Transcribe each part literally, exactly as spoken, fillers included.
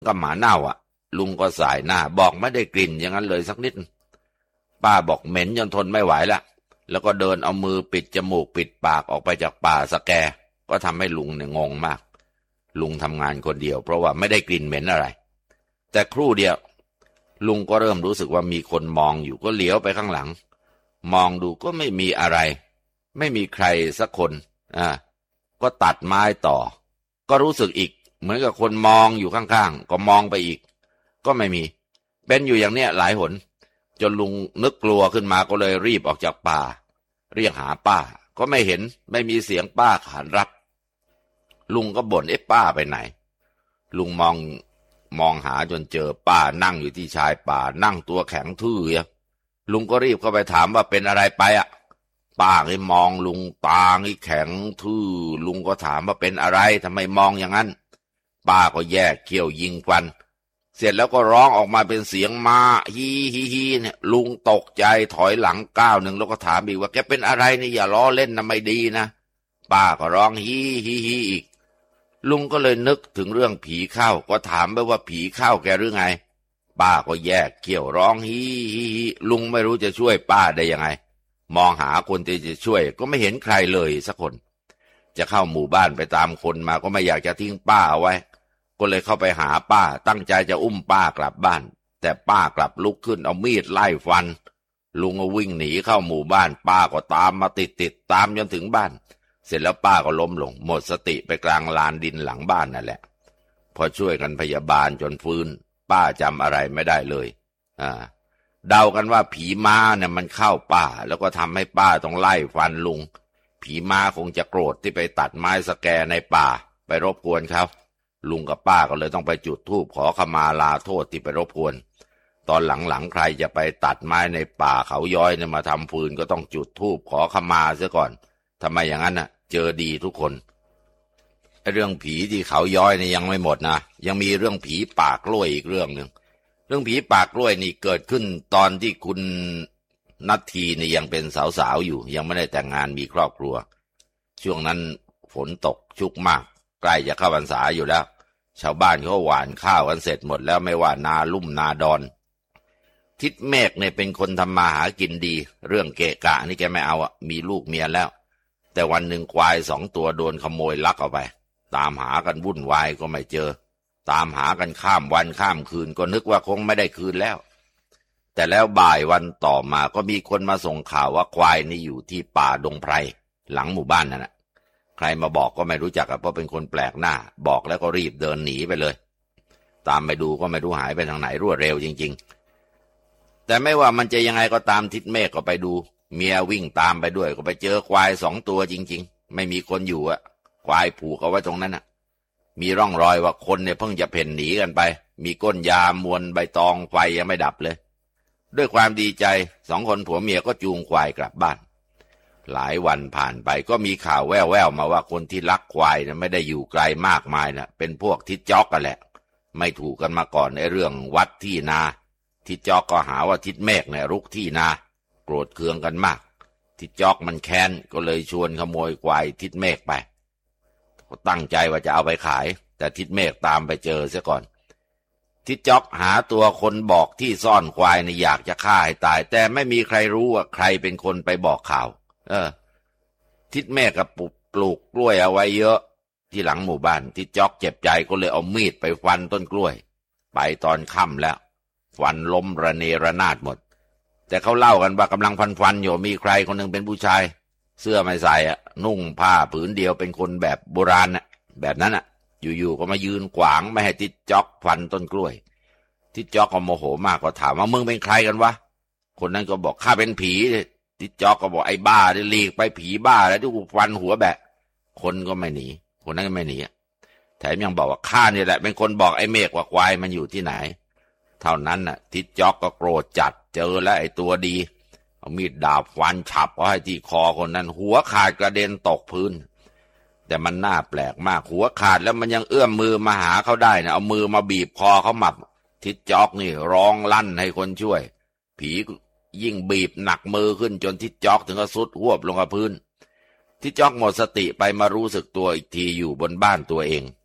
ก็หมาเน่าอ่ะลุงก็สายหน้าบอกไม่ได้กลิ่นอย่างนั้นเลยสักนิดป้าบอกเหม็นจนทนไม่ไหวละแล้วก็เดินเอามือปิดจมูกปิดปากออกไปจากป่าสแกก็ทำให้ลุงเนี่ยงงมากลุงทำงานคนเดียวเพราะว่าไม่ได้กลิ่นเหม็นอะไรแต่ครู่เดียวลุงก็เริ่มรู้สึกว่ามีคนมองอยู่ก็เหลียวไปข้างหลังมองดูก็ไม่มีอะไรไม่มีใครสักคนอ่าก็ตัดไม้ต่อก็รู้สึกอีกเหมือนกับคนมองอยู่ข้างๆก็มองไปอีกก็ไม่มีเป็นอยู่อย่างเนี้ยหลายหนจนลุงนึกกลัวขึ้นมาก็เลยรีบออกจากป่าเรียกหาป้าก็ไม่เห็นไม่มีเสียงป้าขานรับลุงก็บ่นเอ๊ะป้าไปไหนลุงมองมองหาจนเจอป้านั่งอยู่ที่ชายป่านั่งตัวแข็งทื่อลุงก็รีบเข้าไปถามว่าเป็นอะไรไปอ่ะป้าให้มองลุงตาให้แข็งทื่อลุงก็ถามว่าเป็นอะไรทำไมมองอย่างนั้นป้าก็แยกเขี้ยวยิงฟันเสร็จแล้วก็ร้องออกมาเป็นเสียงมาฮีฮีฮีเนี่ยลุงตกใจถอยหลังก้าวหนึ่งแล้วก็ถามอีกว่าแกเป็นอะไรนี่อย่าล้อเล่นนะไม่ดีนะป้าก็ร้องฮีฮีฮีอีกลุงก็เลยนึกถึงเรื่องผีเข้าก็ถามไปว่าผีเข้าแกหรือไงป้าก็แยกเขี้ยวร้องฮีฮีฮีลุงไม่รู้จะช่วยป้าได้ยังไงมองหาคนที่จะช่วยก็ไม่เห็นใครเลยสักคนจะเข้าหมู่บ้านไปตามคนมาก็ไม่อยากจะทิ้งป้าเอาไว้ก็เลยเข้าไปหาป้าตั้งใจจะอุ้มป้ากลับบ้านแต่ป้ากลับลุกขึ้นเอามีดไล่ฟันลุงก็วิ่งหนีเข้าหมู่บ้านป้าก็ตามมาติดติดตามจนถึงบ้านเสร็จแล้วป้าก็ล้มลงหมดสติไปกลางลานดินหลังบ้านนั่นแหละพอช่วยกันพยาบาลจนฟื้นป้าจำอะไรไม่ได้เลยอ่าเดากันว่าผีม้าเนี่ยมันเข้าป่าแล้วก็ทำให้ป้าต้องไล่ฟันลุงผีม้าคงจะโกรธที่ไปตัดไม้สแกในป่าไปรบกวนเขาลุงกับป้าก็เลยต้องไปจุดธูปขอขมาลาโทษที่ไปรบกวนตอนหลังๆใครจะไปตัดไม้ในป่าเขาย้อยเนี่ยมาทำฟืนก็ต้องจุดธูปขอขมาเสียก่อนทำไมอย่างนั้นน่ะเจอดีทุกคนเรื่องผีที่เขาย้อยเนี่ยยังไม่หมดนะยังมีเรื่องผีป่ากล้วยอีกเรื่องหนึ่งเรื่องผีป่ากล้วยนี่เกิดขึ้นตอนที่คุณนัททีนี่ยังเป็นสาวๆอยู่ยังไม่ได้แต่งงานมีครอบครัวช่วงนั้นฝนตกชุกมากใกล้จะเข้าพรรษาอยู่แล้วชาวบ้านเขาหว่านข้าวกันเสร็จหมดแล้วไม่ว่านาลุ่มนาดอนทิดเมฆเนี่ยเป็นคนทำมาหากินดีเรื่องเกะกะนี่แกไม่เอาอ่ะมีลูกเมียแล้วแต่วันหนึ่งควายสองตัวโดนขโมยลักเอาไปตามหากันวุ่นวายก็ไม่เจอตามหากันข้ามวันข้ามคืนก็นึกว่าคงไม่ได้คืนแล้วแต่แล้วบ่ายวันต่อมาก็มีคนมาส่งข่าวว่าควายนี่อยู่ที่ป่าดงไพรหลังหมู่บ้านนั่นแหละใครมาบอกก็ไม่รู้จักเพราะเป็นคนแปลกหน้าบอกแล้วก็รีบเดินหนีไปเลยตามไปดูก็ไม่รู้หายไปทางไหนรวดเร็วจริงๆแต่ไม่ว่ามันจะยังไงก็ตามทิดเมฆก็ไปดูเมียวิ่งตามไปด้วยก็ไปเจอควายสองตัวจริงๆไม่มีคนอยู่อะควายผูกเอาไว้ตรงนั้นอะมีร่องรอยว่าคนเนี่ยเพิ่งจะเพ่นหนีกันไปมีก้นยามวนใบตองไฟยังไม่ดับเลยด้วยความดีใจสองคนผัวเมียก็จูงควายกลับบ้านหลายวันผ่านไปก็มีข่าวแว่วๆมาว่าคนที่ลักควายนะไม่ได้อยู่ไกลมากมายนะเป็นพวกทิศจ๊อกกันแหละไม่ถูกกันมาก่อนในเรื่องวัดที่นาทิศจ๊อกก็หาว่าทิศเมฆเนี่ยรุกที่นาโกรธเคืองกันมากทิศจ๊อกมันแค้นก็เลยชวนขโมยควายทิศเมฆไปก็ตั้งใจว่าจะเอาไปขายแต่ทิศเมฆตามไปเจอเสียก่อนทิศจ๊อกหาตัวคนบอกที่ซ่อนควายเนี่ยอยากจะฆ่าให้ตายแต่ไม่มีใครรู้ว่าใครเป็นคนไปบอกข่าวเออทิศเมฆกับปลูกกล้วยเอาไว้เยอะที่หลังหมู่บ้านทิศจ๊อกเจ็บใจก็เลยเอามีดไปฟันต้นกล้วยไปตอนค่ำแล้วฟันล้มระเนระนาดหมดแต่เขาเล่ากันว่ากำลังฟันฟันอยู่มีใครคนหนึ่งเป็นผู้ชายเสื้อไม่ใส่อะนุ่งผ้าผืนเดียวเป็นคนแบบโบราณน่ะแบบนั้นอะอยู่ๆก็มายืนขวางไม่ให้ทิศจ๊อกฟันต้นกล้วยทิศจ๊อกก็โมโหมากก็ถามว่ามึงเป็นใครกันวะคนนั้นก็บอกข้าเป็นผีทิศจ๊อกก็บอกไอ้บ้าได้หลีกไปผีบ้าแล้วที่กูฟันหัวแบะคนก็ไม่หนีคนนั้นก็ไม่หนีแถมยังบอกว่าข้านี่แหละเป็นคนบอกไอ้เมฆว่าควายมันอยู่ที่ไหนเท่านั้นน่ะทิศจ๊อกก็โกรธจัดเจอแล้วไอ้ตัวดีเอามีดดาบฟันฉับเอาให้ที่คอคนนั้นหัวขาดกระเด็นตกพื้นแต่มันน่าแปลกมากหัวขาดแล้วมันยังเอื้อมมือมาหาเขาได้นะเอามือมาบีบคอเขาหมับทิศจ๊อกนี่ร้องลั่นให้คนช่วยผียิ่งบีบหนักมือขึ้นจนทิศจ๊อกถึงกับสุดหวบลงกับพื้นทิศจ๊อกหมดสติไปมารู้สึกตัวอีกทีอยู่บนบ้านตัวเอง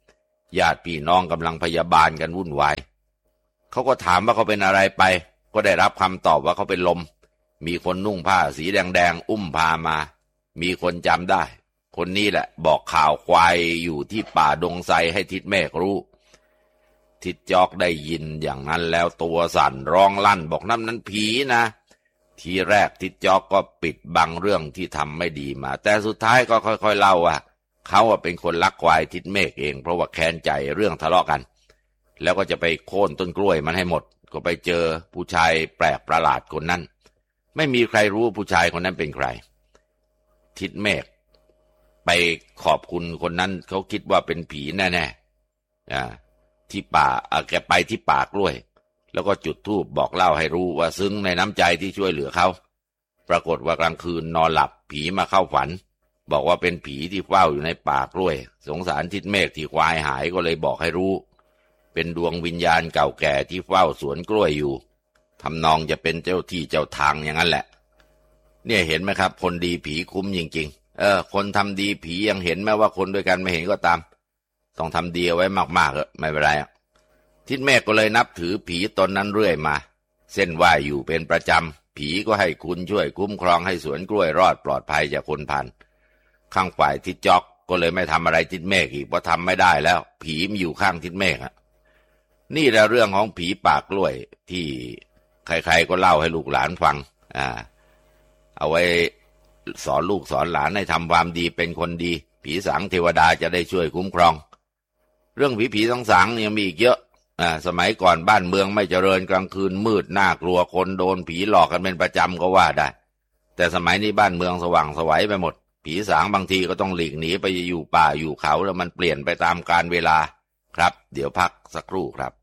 ญาติพี่น้องกำลังพยาบาลกันวุ่นวายเขาก็ถามว่าเขาเป็นอะไรไปก็ได้รับคำตอบว่าเขาเป็นลมมีคนนุ่งผ้าสีแดงๆอุ้มพามามีคนจำได้คนนี้แหละบอกข่าวควายอยู่ที่ป่าดงไทรให้ทิดเมฆรู้ทิดจอกได้ยินอย่างนั้นแล้วตัวสั่นร้องลั่นบอกนั่นนั้นผีนะทีแรกทิดจอกก็ปิดบังเรื่องที่ทำไม่ดีมาแต่สุดท้ายก็ค่อยๆเล่าว่าเขาเป็นคนลักควายทิดเมฆเองเพราะว่าแค้นใจเรื่องทะเลาะกันแล้วก็จะไปโค่นต้นกล้วยมันให้หมดก็ไปเจอผู้ชายแปลกประหลาดคนนั้นไม่มีใครรู้ผู้ชายคนนั้นเป็นใครทิดเมฆไปขอบคุณคนนั้นเขาคิดว่าเป็นผีแน่ๆอ่าที่ป่าอ่ะแกไปที่ป่ากล้วยแล้วก็จุดธูปบอกเล่าให้รู้ว่าซึ้งในน้ำใจที่ช่วยเหลือเขาปรากฏว่ากลางคืนนอนหลับผีมาเข้าฝันบอกว่าเป็นผีที่เฝ้าอยู่ในป่ากล้วยสงสารทิดเมฆที่ควายหายก็เลยบอกให้รู้เป็นดวงวิญญาณเก่าแก่ที่เฝ้าสวนกล้วยอยู่ทำนองจะเป็นเจ้าที่เจ้าทางอย่างนั้นแหละเนี่ยเห็นไหมครับคนดีผีคุ้มจริงๆเออคนทำดีผียังเห็นแม้ว่าคนด้วยกันไม่เห็นก็ตามต้องทำดีเอาไว้มากๆเออไม่เป็นไรทิดเมฆก็เลยนับถือผีตนนั้นเรื่อยมาเส้นไหว้อยู่เป็นประจำผีก็ให้คุณช่วยคุ้มครองให้สวนกล้วยรอดปลอดภัยจากคนพาลข้างฝ่ายทิดจอกก็เลยไม่ทำอะไรทิดเมฆอีกเพราะทำไม่ได้แล้วผีมันอยู่ข้างทิดเมฆอะนี่แหละเรื่องของผีป่ากล้วยที่ใครๆก็เล่าให้ลูกหลานฟังอ่าเอาไว้สอนลูกสอนหลานให้ทำความดีเป็นคนดีผีสางเทวดาจะได้ช่วยคุ้มครองเรื่องผีผีสางสางยังมีอีกเยอะอ่าสมัยก่อนบ้านเมืองไม่เจริญกลางคืนมืดน่ากลัวคนโดนผีหลอกกันเป็นประจำก็ว่าได้แต่สมัยนี้บ้านเมืองสว่างไสวไปหมดผีสางบางทีก็ต้องหลีกหนีไปอยู่ป่าอยู่เขาแล้วมันเปลี่ยนไปตามกาลเวลาครับเดี๋ยวพักสักครู่ครับ